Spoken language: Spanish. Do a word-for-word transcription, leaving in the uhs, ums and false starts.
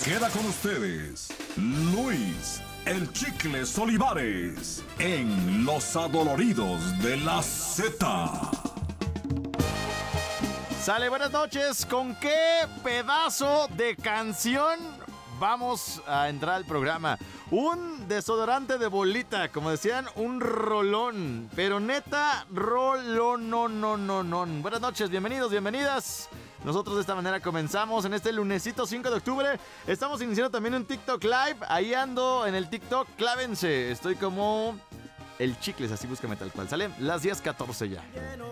queda con ustedes Luis El Chicles Olivares en Los Adoloridos de la Z. Sale, buenas noches. ¿Con qué pedazo de canción vamos a entrar al programa? Un desodorante de bolita, como decían, un rolón. Pero neta, rolón, no, no, no, no. Buenas noches, bienvenidos, bienvenidas. Nosotros de esta manera comenzamos en este lunesito cinco de octubre. Estamos iniciando también un TikTok Live. Ahí ando en el TikTok, clávense. Estoy como El Chicles, así búscame tal cual. Sale las diez catorce ya.